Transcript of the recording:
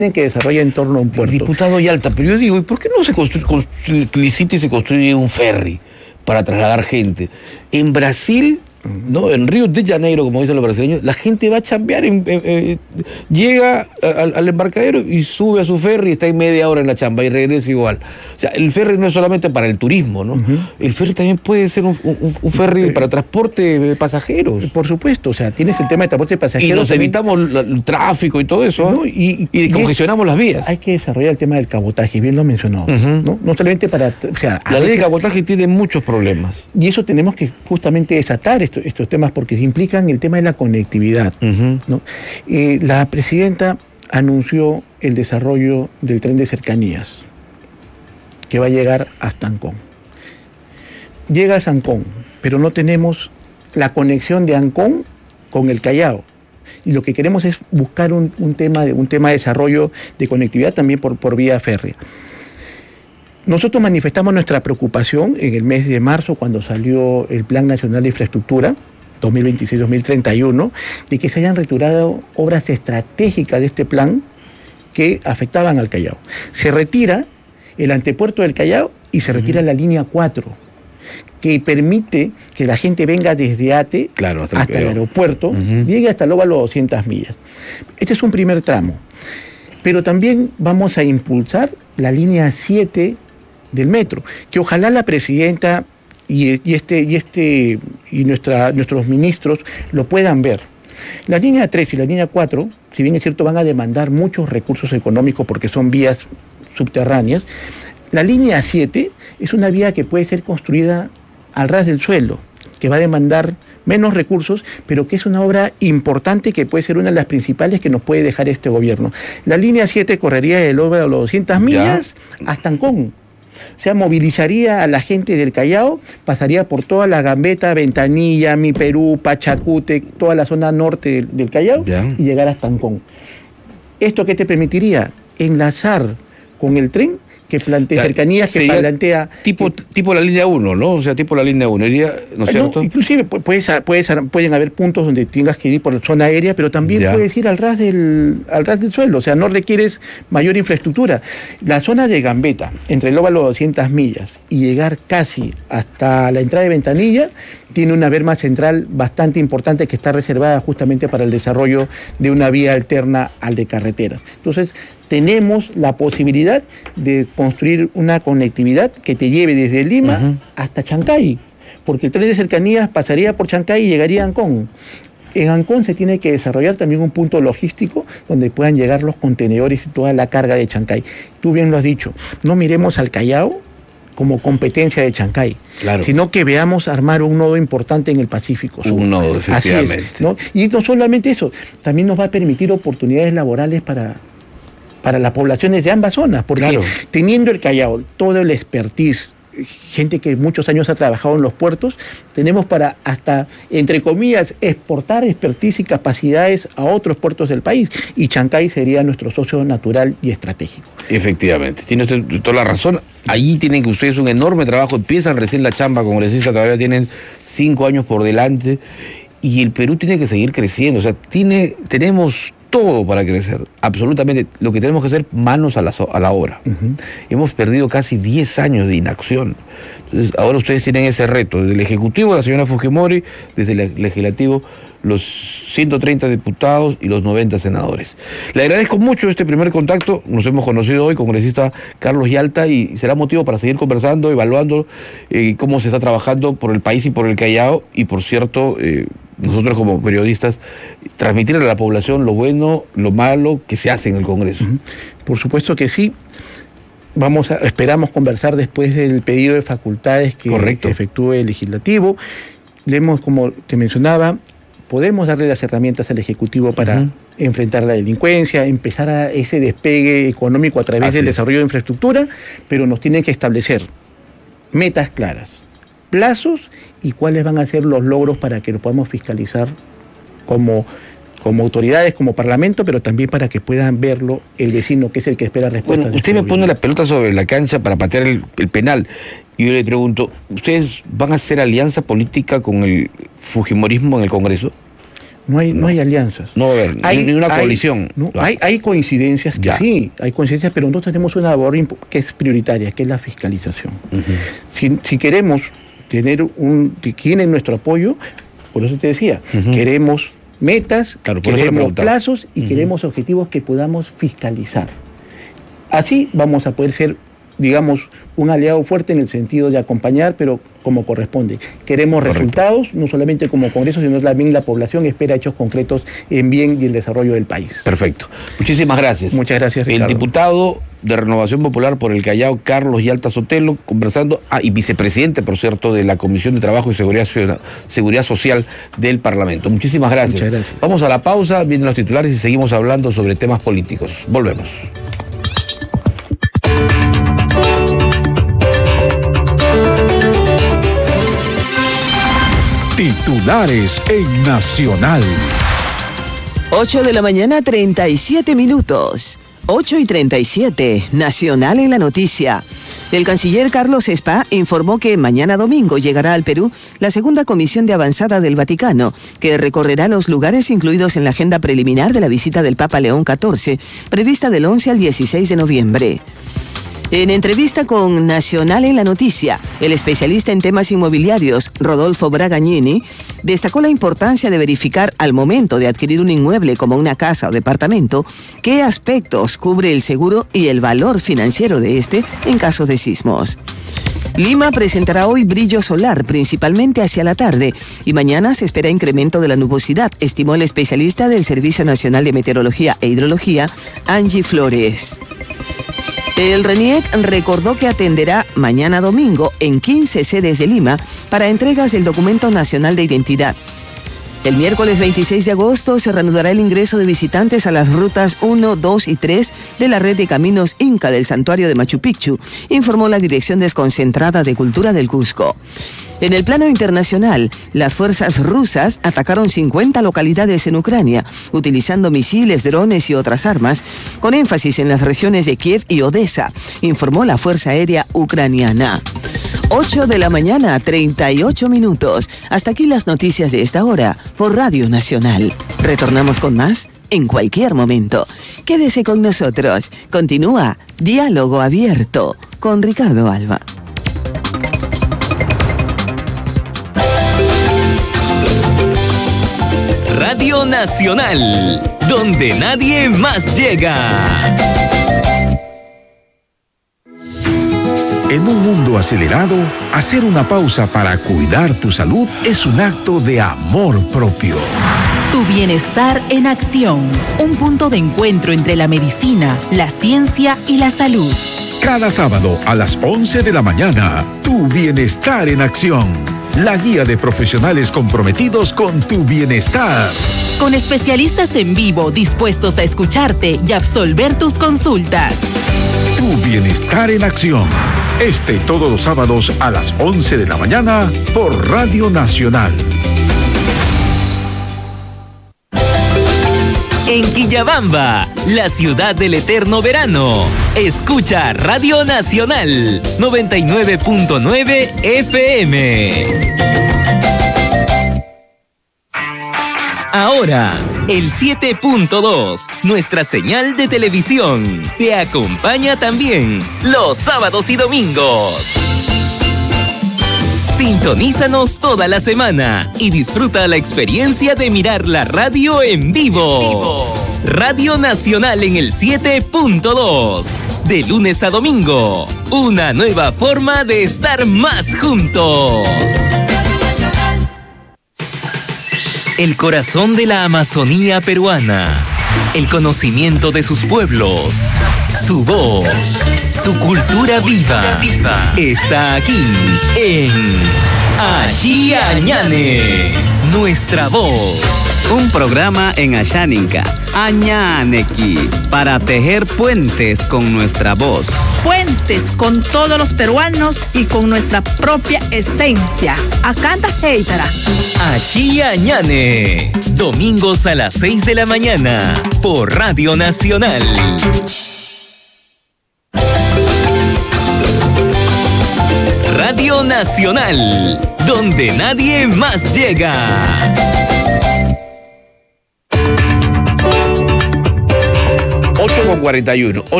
que desarrolla en torno a un puerto. Diputado Yalta, pero yo digo, ¿y por qué no se licita y se construye un ferry para trasladar gente? En Brasil, ¿no? En Río de Janeiro, como dicen los brasileños, la gente va a chambear, llega al embarcadero y sube a su ferry y está en media hora en la chamba y regresa igual. O sea, el ferry no es solamente para el turismo, ¿no? El ferry también puede ser un ferry para transporte de pasajeros. Por supuesto, o sea, tienes el tema de transporte de pasajeros. Y nos evitamos el tráfico y todo eso, ¿no? Y congestionamos las vías. Hay que desarrollar el tema del cabotaje, bien lo mencionó, ¿no? No solamente para... O sea, la ley de cabotaje tiene muchos problemas. Y eso tenemos que justamente desatar estos temas porque implican el tema de la conectividad, ¿no? La presidenta anunció el desarrollo del tren de cercanías que va a llegar hasta Ancón. Llega a Ancón, pero no tenemos la conexión de Ancón con el Callao. Y lo que queremos es buscar un tema de desarrollo de conectividad también por vía férrea. Nosotros manifestamos nuestra preocupación en el mes de marzo cuando salió el Plan Nacional de Infraestructura 2026-2031, de que se hayan retirado obras estratégicas de este plan que afectaban al Callao. Se retira el antepuerto del Callao y se retira la línea 4, que permite que la gente venga desde Ate hasta el aeropuerto, llegue hasta el óvalo 200 millas. Este es un primer tramo. Pero también vamos a impulsar la línea 7 del metro, que ojalá la presidenta y nuestros ministros lo puedan ver. La línea 3 y la línea 4, si bien es cierto, van a demandar muchos recursos económicos porque son vías subterráneas. La línea 7 es una vía que puede ser construida al ras del suelo, que va a demandar menos recursos, pero que es una obra importante que puede ser una de las principales que nos puede dejar este gobierno. La línea 7 correría del óvalo a los 200 millas hasta Ancón. O sea, movilizaría a la gente del Callao, pasaría por toda la Gambetta, Ventanilla, Mi Perú, Pachacute, toda la zona norte del Callao y llegar hasta Ancón. ¿Esto qué te permitiría? Enlazar con el tren que plantea cercanías, que plantea... Tipo la línea 1, ¿no? O sea, tipo la línea 1, ¿no es cierto? No, inclusive pueden haber puntos donde tengas que ir por la zona aérea, pero también puedes ir al ras del suelo, o sea, no requieres mayor infraestructura. La zona de Gambetta, entre el óvalo 200 millas y llegar casi hasta la entrada de Ventanilla, tiene una berma central bastante importante que está reservada justamente para el desarrollo de una vía alterna al de carreteras. Entonces, tenemos la posibilidad de construir una conectividad que te lleve desde Lima hasta Chancay, porque el tren de cercanías pasaría por Chancay y llegaría a Ancón. En Ancón se tiene que desarrollar también un punto logístico donde puedan llegar los contenedores y toda la carga de Chancay. Tú bien lo has dicho, no miremos al Callao como competencia de Chancay, sino que veamos armar un nodo importante en el Pacífico Sur. Un nodo, efectivamente. Así es, ¿no? Y no solamente eso, también nos va a permitir oportunidades laborales para las poblaciones de ambas zonas, porque teniendo el Callao todo el expertise, gente que muchos años ha trabajado en los puertos, tenemos para hasta, entre comillas, exportar expertise y capacidades a otros puertos del país, y Chancay sería nuestro socio natural y estratégico. Efectivamente, tiene usted toda la razón. Allí tienen que ustedes un enorme trabajo, empiezan recién la chamba congresista, todavía tienen 5 años por delante, y el Perú tiene que seguir creciendo, o sea, tenemos todo para crecer, absolutamente. Lo que tenemos que hacer, manos a la obra. Hemos perdido casi 10 años de inacción. Entonces, ahora ustedes tienen ese reto, desde el Ejecutivo, la señora Fujimori, desde el Legislativo, los 130 diputados y los 90 senadores. Le agradezco mucho este primer contacto, nos hemos conocido hoy, congresista Carlos Yalta, y será motivo para seguir conversando, evaluando cómo se está trabajando por el país y por el Callao, y por cierto, nosotros como periodistas, transmitirle a la población lo bueno, lo malo que se hace en el Congreso. Por supuesto que sí. Esperamos conversar después del pedido de facultades que efectúe el Legislativo. Como te mencionaba, podemos darle las herramientas al Ejecutivo para enfrentar la delincuencia, empezar ese despegue económico a través del desarrollo de infraestructura, pero nos tienen que establecer metas claras, plazos y cuáles van a ser los logros para que lo podamos fiscalizar como autoridades, como Parlamento, pero también para que puedan verlo el vecino, que es el que espera respuestas. Bueno, usted me pone la pelota sobre la cancha para patear el penal, y yo le pregunto, ¿ustedes van a hacer alianza política con el fujimorismo en el Congreso? No hay alianzas. No va a haber ni una coalición. Hay coincidencias que sí, hay coincidencias, pero nosotros tenemos una labor que es prioritaria, que es la fiscalización. Si queremos tener tienen nuestro apoyo, por eso te decía, queremos metas, queremos plazos y queremos objetivos que podamos fiscalizar. Así vamos a poder ser, digamos, un aliado fuerte en el sentido de acompañar, pero como corresponde. Queremos resultados, no solamente como Congreso, sino también la población espera hechos concretos en bien y el desarrollo del país. Perfecto. Muchísimas gracias. Muchas gracias, Ricardo. El diputado de Renovación Popular por el Callao, Carlos Yalta Sotelo, conversando, y vicepresidente, por cierto, de la Comisión de Trabajo y Seguridad Social del Parlamento. Muchísimas gracias. Muchas gracias. Vamos a la pausa, vienen los titulares y seguimos hablando sobre temas políticos. Volvemos. Titulares en Nacional. 8 de la mañana, 37 minutos. 8:37, Nacional en la noticia. El canciller Carlos Spa informó que mañana domingo llegará al Perú la segunda comisión de avanzada del Vaticano, que recorrerá los lugares incluidos en la agenda preliminar de la visita del Papa León XIV, prevista del 11 al 16 de noviembre. En entrevista con Nacional en la noticia, el especialista en temas inmobiliarios, Rodolfo Bragagnini, destacó la importancia de verificar al momento de adquirir un inmueble como una casa o departamento, qué aspectos cubre el seguro y el valor financiero de este en caso de sismos. Lima presentará hoy brillo solar, principalmente hacia la tarde, y mañana se espera incremento de la nubosidad, estimó el especialista del Servicio Nacional de Meteorología e Hidrología, Angie Flores. El RENIEC recordó que atenderá mañana domingo en 15 sedes de Lima para entregas del Documento Nacional de Identidad. El miércoles 26 de agosto se reanudará el ingreso de visitantes a las rutas 1, 2 y 3 de la red de caminos Inca del Santuario de Machu Picchu, informó la Dirección Desconcentrada de Cultura del Cusco. En el plano internacional, las fuerzas rusas atacaron 50 localidades en Ucrania, utilizando misiles, drones y otras armas, con énfasis en las regiones de Kiev y Odessa, informó la Fuerza Aérea Ucraniana. 8 de la mañana, 38 minutos. Hasta aquí las noticias de esta hora por Radio Nacional. Retornamos con más en cualquier momento. Quédese con nosotros. Continúa Diálogo Abierto con Ricardo Alba. Radio Nacional, donde nadie más llega. En un mundo acelerado, hacer una pausa para cuidar tu salud es un acto de amor propio. Tu bienestar en acción, un punto de encuentro entre la medicina, la ciencia y la salud. Cada sábado a las 11 de la mañana, Tu Bienestar en Acción. La guía de profesionales comprometidos con tu bienestar. Con especialistas en vivo dispuestos a escucharte y absolver tus consultas. Tu Bienestar en Acción. Todos los sábados a las 11 de la mañana por Radio Nacional. En Quillabamba, la ciudad del eterno verano. Escucha Radio Nacional 99.9 FM. Ahora, el 7.2, nuestra señal de televisión, te acompaña también los sábados y domingos. Sintonízanos toda la semana y disfruta la experiencia de mirar la radio en vivo. Radio Nacional en el 7.2. De lunes a domingo. Una nueva forma de estar más juntos. El corazón de la Amazonía peruana. El conocimiento de sus pueblos. Su voz. Su cultura viva. Está aquí en Ashiañane. Nuestra voz. Un programa en Ashaninka, Añaneki, para tejer puentes con nuestra voz. Puentes con todos los peruanos y con nuestra propia esencia. Acanta Heitara. Ashiañane. Domingos a las 6 de la mañana por Radio Nacional. Radio Nacional, donde nadie más llega. 8:41.